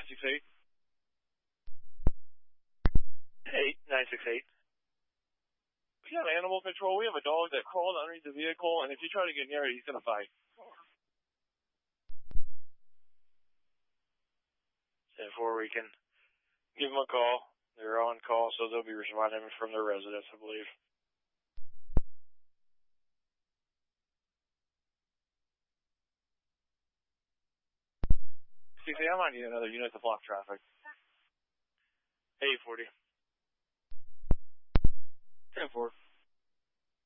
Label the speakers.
Speaker 1: 968.
Speaker 2: 8968.
Speaker 1: We got animal control. We have a dog that crawled underneath the vehicle, and if you try to get near it, he's going to fight.
Speaker 2: 10-4, we can
Speaker 1: give them a call. They're on call, so they'll be responding from their residence, I believe. I might need another unit to block traffic.
Speaker 2: 840.
Speaker 1: 10-4.